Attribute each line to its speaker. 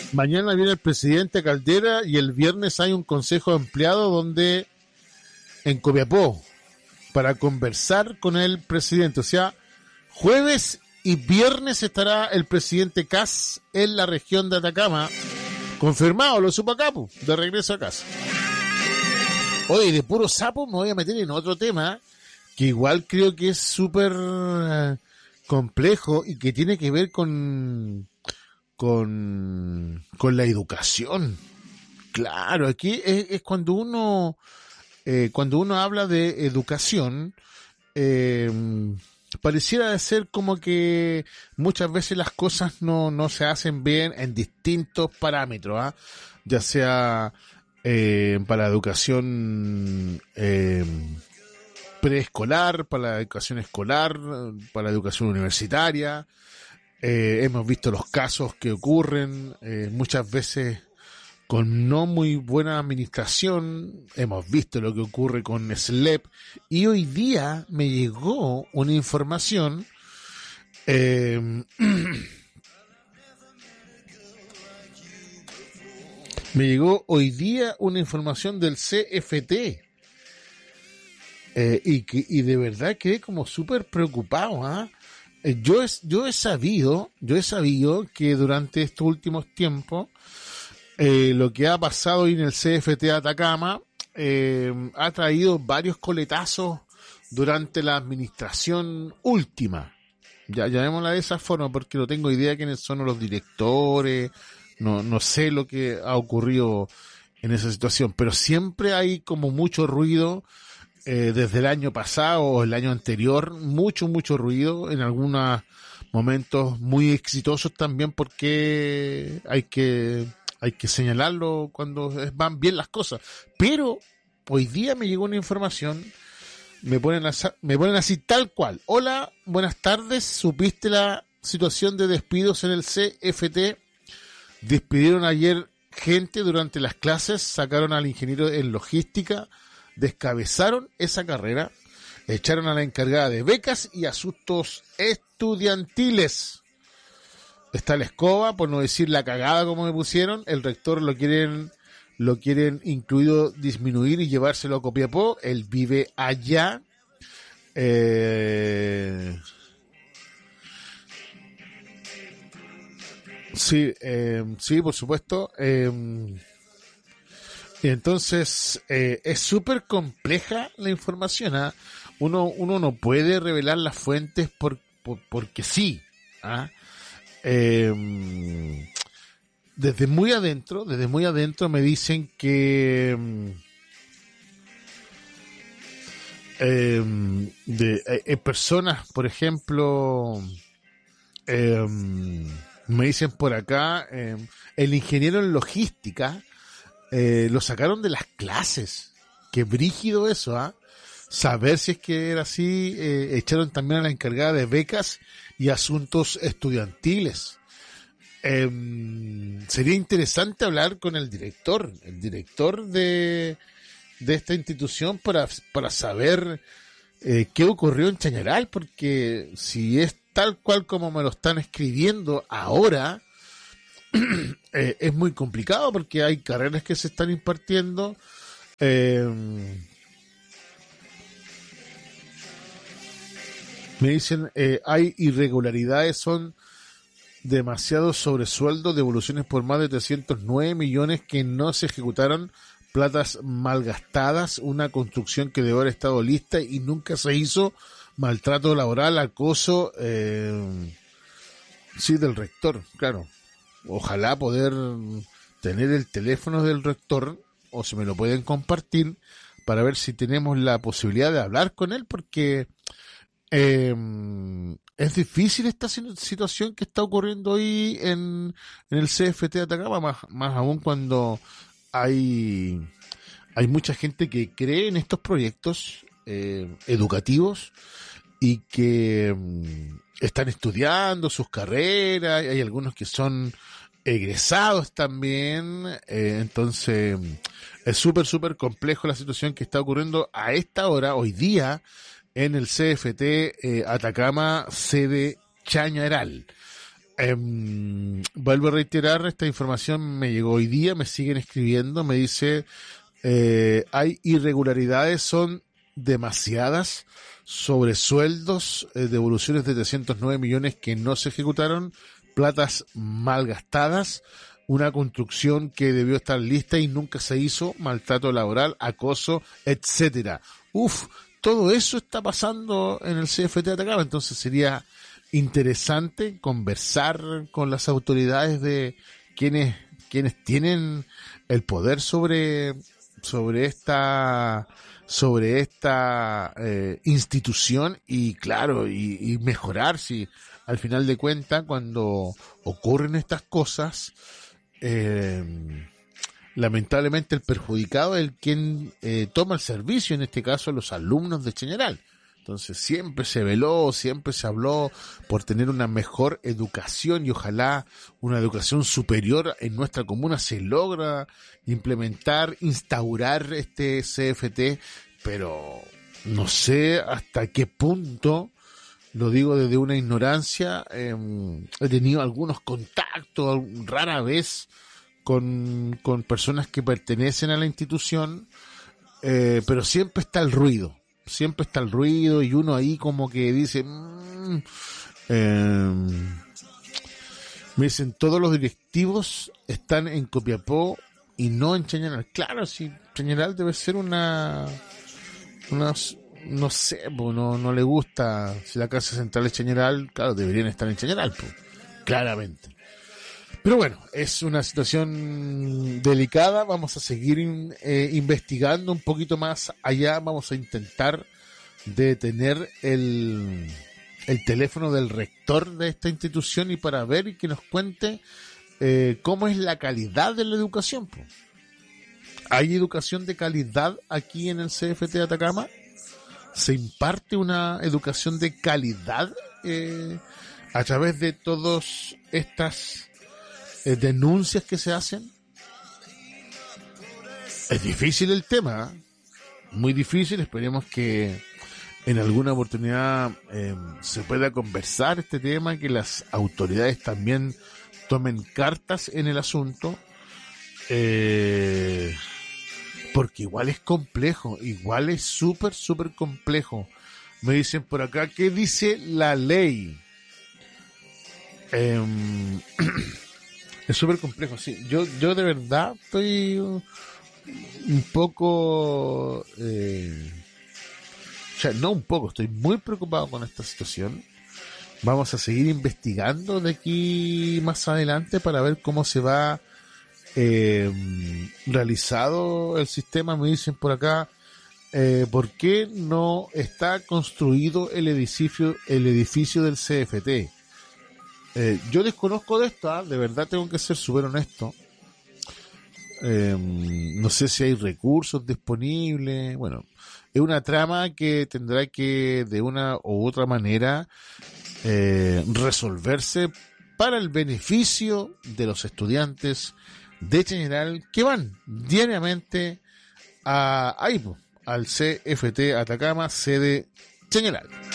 Speaker 1: Mañana viene el presidente Caldera y el viernes hay un consejo de empleados donde en Copiapó para conversar con el presidente. O sea, jueves y viernes estará el presidente Kast en la región de Atacama. Confirmado, lo supo acá, de regreso a casa. Oye, de puro sapo me voy a meter en otro tema que igual creo que es súper complejo y que tiene que ver con la educación. Claro, aquí es cuando uno habla de educación, pareciera de ser como que muchas veces las cosas no se hacen bien en distintos parámetros, ¿ah? Ya sea para la educación preescolar, para la educación escolar, para la educación universitaria. Hemos visto los casos que ocurren muchas veces con no muy buena administración. Hemos visto lo que ocurre con SLEP y hoy día me llegó una información me llegó hoy día una información del CFT y de verdad quedé como súper preocupado, ¿ah? Yo he sabido que durante estos últimos tiempos lo que ha pasado en el CFT Atacama ha traído varios coletazos durante la administración última. Ya llamémosla de esa forma porque no tengo idea quiénes son los directores, no sé lo que ha ocurrido en esa situación, pero siempre hay como mucho ruido. Desde el año pasado o el año anterior, mucho ruido, en algunos momentos muy exitosos también, porque hay que señalarlo cuando van bien las cosas. Pero hoy día me llegó una información, me ponen así tal cual. Hola, buenas tardes, ¿supiste la situación de despidos en el CFT? Despidieron ayer gente durante las clases, sacaron al ingeniero en logística, descabezaron esa carrera, echaron a la encargada de becas y asuntos estudiantiles. Está la escoba, por no decir la cagada como me pusieron. El rector lo quieren incluido disminuir y llevárselo a Copiapó. Él vive allá. Sí, por supuesto. Y entonces es súper compleja la información, ¿ah? Uno no puede revelar las fuentes porque sí, ¿ah? Desde muy adentro me dicen que personas, por ejemplo, me dicen por acá, el ingeniero en logística lo sacaron de las clases. Qué brígido eso, ¿ah? Saber si es que era así. Echaron también a la encargada de becas y asuntos estudiantiles. Sería interesante hablar con el director de esta institución para saber qué ocurrió en Chañaral, porque si es tal cual como me lo están escribiendo ahora, es muy complicado porque hay carreras que se están impartiendo. Me dicen, hay irregularidades, son demasiados sobresueldos, devoluciones por más de 309 millones que no se ejecutaron, platas malgastadas, una construcción que debe haber estado lista y nunca se hizo, maltrato laboral, acoso, sí, del rector, claro. Ojalá poder tener el teléfono del rector o si me lo pueden compartir para ver si tenemos la posibilidad de hablar con él, porque es difícil esta situación que está ocurriendo hoy en el CFT de Atacama, más aún cuando hay mucha gente que cree en estos proyectos educativos y que están estudiando sus carreras, hay algunos que son egresados también, entonces es súper complejo la situación que está ocurriendo a esta hora, hoy día, en el CFT Atacama, sede Chañaral. Bueno, vuelvo a reiterar, esta información me llegó hoy día, me siguen escribiendo, me dice, hay irregularidades, son demasiadas, sobresueldos, devoluciones de 309 millones que no se ejecutaron, platas mal gastadas, una construcción que debió estar lista y nunca se hizo, maltrato laboral, acoso, etcétera. Todo eso está pasando en el CFT de Atacama, entonces sería interesante conversar con las autoridades de quienes tienen el poder sobre esta institución y claro, y mejorar si al final de cuentas cuando ocurren estas cosas, lamentablemente el perjudicado es el quien toma el servicio, en este caso los alumnos de Cheñaral. Entonces siempre se veló, siempre se habló por tener una mejor educación y ojalá una educación superior en nuestra comuna se logra implementar, instaurar este CFT, pero no sé hasta qué punto, lo digo desde una ignorancia, he tenido algunos contactos rara vez con personas que pertenecen a la institución, pero siempre está el ruido y uno ahí como que dice, me dicen todos los directivos están en Copiapó y no en Cheñaral. Claro, si Cheñaral debe ser una no sé, pues no le gusta, si la casa central es Cheñaral, claro, deberían estar en Cheñaral, pues, claramente. Pero bueno, es una situación delicada, vamos a seguir investigando un poquito más allá, vamos a intentar detener el teléfono del rector de esta institución y para ver y que nos cuente cómo es la calidad de la educación. Po. ¿Hay educación de calidad aquí en el CFT de Atacama? ¿Se imparte una educación de calidad a través de todas estas denuncias que se hacen? Es difícil el tema, ¿eh? Muy difícil. Esperemos que en alguna oportunidad se pueda conversar este tema, que las autoridades también tomen cartas en el asunto, porque igual es complejo, igual es súper complejo. Me dicen por acá, ¿qué dice la ley? Es súper complejo, sí. Yo de verdad estoy un poco, estoy muy preocupado con esta situación. Vamos a seguir investigando de aquí más adelante para ver cómo se va realizado el sistema. Me dicen por acá, ¿por qué no está construido el edificio del CFT? Yo desconozco de esto, de verdad tengo que ser súper honesto. No sé si hay recursos disponibles. Bueno, es una trama que tendrá que de una u otra manera resolverse para el beneficio de los estudiantes de Cheñaral que van diariamente al CFT Atacama, sede Cheñaral.